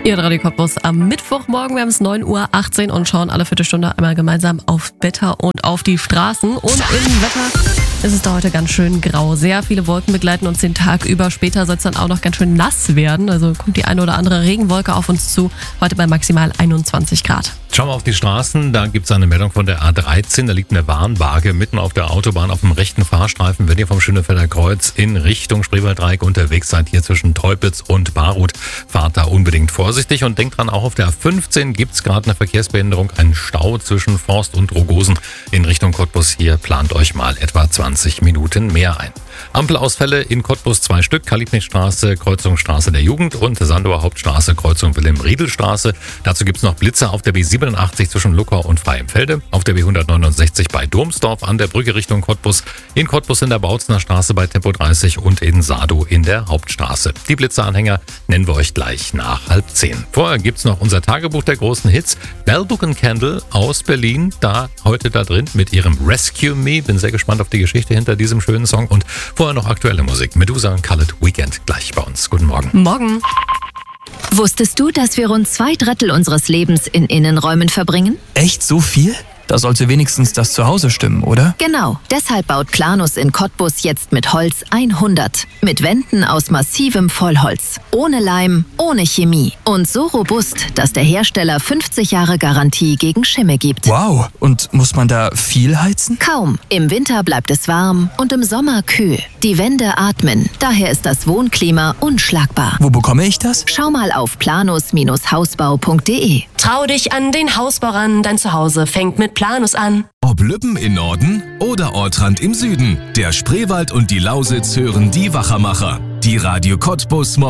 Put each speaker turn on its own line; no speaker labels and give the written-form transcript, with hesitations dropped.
Ihr hört Radio Cottbus am Mittwochmorgen. Wir haben es 9:18 Uhr und schauen alle Viertelstunde einmal gemeinsam auf Wetter und auf die Straßen. Und im Wetter ist es da heute ganz schön grau. Sehr viele Wolken begleiten uns den Tag über. Später soll es dann auch noch ganz schön nass werden. Also kommt die eine oder andere Regenwolke auf uns zu. Heute bei maximal 21 Grad.
Schauen wir auf die Straßen. Da gibt es eine Meldung von der A13. Da liegt eine Warnwaage mitten auf der Autobahn auf dem rechten Fahrstreifen. Wenn ihr vom Schönefelder Kreuz in Richtung Spreewalddreieck unterwegs seid, hier zwischen Teupitz und Barut, fahrt da unbedingt vorsichtig. Und denkt dran, auch auf der A15 gibt es gerade eine Verkehrsbehinderung, einen Stau zwischen Forst und Rogosen in Richtung Cottbus. Hier plant euch mal etwa 20 Minuten mehr ein. Ampelausfälle in Cottbus 2 Stück, Karl-Liebknecht-Straße, Kreuzung Straße der Jugend und Sandower Hauptstraße, Kreuzung Wilhelm-Riedel-Straße. Dazu gibt es noch Blitzer auf der B87 zwischen Luckau und Freienfelde, auf der B169 bei Domsdorf an der Brücke Richtung Cottbus, in Cottbus in der Bautzner Straße bei Tempo 30 und in Sado in der Hauptstraße. Die Blitzeranhänger nennen wir euch gleich nach 9:30. Vorher gibt es noch unser Tagebuch der großen Hits. Bell Book & Candle aus Berlin, heute da drin mit ihrem Rescue Me. Bin sehr gespannt auf die Geschichte hinter diesem schönen Song. Und vorher noch aktuelle Musik. Medusa und Khaled Weekend gleich bei uns. Guten Morgen.
Morgen.
Wusstest du, dass wir rund 2/3 unseres Lebens in Innenräumen verbringen?
Echt so viel? Da sollte wenigstens das Zuhause stimmen, oder?
Genau. Deshalb baut Planus in Cottbus jetzt mit Holz 100. Mit Wänden aus massivem Vollholz. Ohne Leim, ohne Chemie. Und so robust, dass der Hersteller 50 Jahre Garantie gegen Schimmel gibt.
Wow. Und muss man da viel heizen?
Kaum. Im Winter bleibt es warm und im Sommer kühl. Die Wände atmen. Daher ist das Wohnklima unschlagbar.
Wo bekomme ich das?
Schau mal auf planus-hausbau.de.
Trau dich an den Hausbau ran, dein Zuhause fängt mit Planus an.
Ob Lübben im Norden oder Ortrand im Süden, der Spreewald und die Lausitz hören die Wachermacher. Die Radio Cottbus